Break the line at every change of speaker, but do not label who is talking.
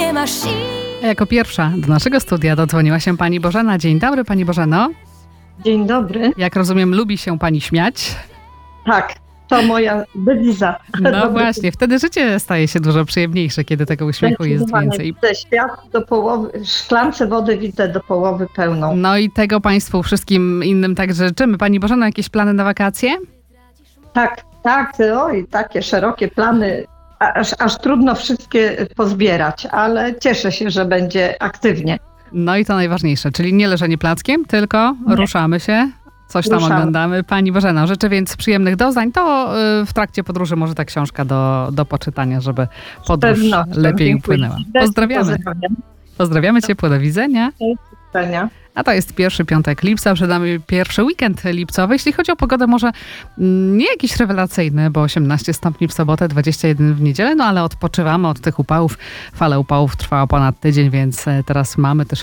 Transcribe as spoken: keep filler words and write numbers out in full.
nie masz sił.
A jako pierwsza do naszego studia dodzwoniła się pani Bożena. Dzień dobry, pani Bożeno.
Dzień dobry.
Jak rozumiem, lubi się pani śmiać.
Tak, to moja dewiza.
No właśnie, wtedy życie staje się dużo przyjemniejsze, kiedy tego uśmiechu jest więcej.
Widzę świat do połowy, szklance wody widzę do połowy pełną.
No i tego państwu wszystkim innym także życzymy. Pani Bożeno, jakieś plany na wakacje?
Tak, tak, oj, takie szerokie plany, aż, aż trudno wszystkie pozbierać, ale cieszę się, że będzie aktywnie.
No i to najważniejsze, czyli nie leżenie plackiem, tylko
Nie.
ruszamy się, coś tam
Ruszamy.
oglądamy. Pani Bożeno, życzę więc przyjemnych doznań. To y, w trakcie podróży może ta książka do, do poczytania, żeby podróż
Pewnością.
lepiej
Dziękuję.
upłynęła. Pozdrawiamy.
Pozdrawiam.
Pozdrawiamy ciepło, do widzenia.
Do widzenia.
A to jest pierwszy piątek lipca, przed nami pierwszy weekend lipcowy. Jeśli chodzi o pogodę, może mm, nie jakiś rewelacyjny, bo osiemnaście stopni w sobotę, dwadzieścia jeden w niedzielę, no ale odpoczywamy od tych upałów. Fala upałów trwała ponad tydzień, więc e, teraz mamy też